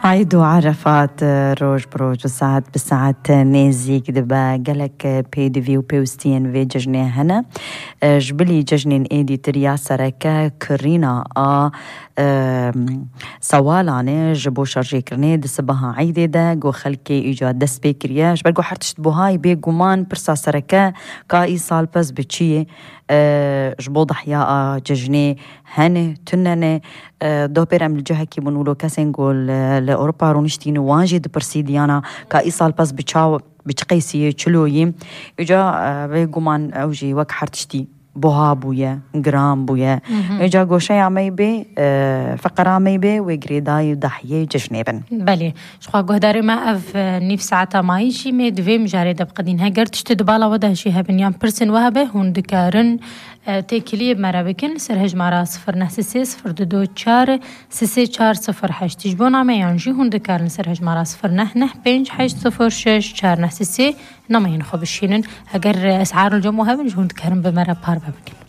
عيدو عرفات روج بروج وساعات بساعات نيزيك دبا قالك بيدي و بيوستين في ججني هنا جبلي ججنين ايدي تريا سركا كرينا سوالانه جبو شارجي كرني دسبها عيدي دا جو خلكي ايجاد دس بيكريا جبرقو حرتشت بوهاي بيقومان برسا سركا كاي سال بس بتشيه جبو ضحياء ججني هنه تننه دو بيرم الجهة كي بنولو كاسنقول لأوروبا رونشتين واجد برسيديانا كايصال بس بتقيسي تشلويم إجا بيقومان أوجي وك حرتشتي بوها بويا جرام بويا إجا قوشي عمي بي فقرة عمي بي وقريداي ضحية جشنيبن بله شخوا قهداري ما أف نيف ساعتا مايشي ميد في مجاريدة بقدين هاجر تشتد بالا وده شي هبن يام برسن وهبه هون دكارن تيكليب مرا بكن سرهج مرا 0 0 2 4 6 4 0 8 تجبونا ما ينجي هون دكارن سرهج مرا 0 9 5 8 0 6 4 6 نما ينخو بشينن هاجر أسعار الجمو هبن هون دكارن بمرا بار بكن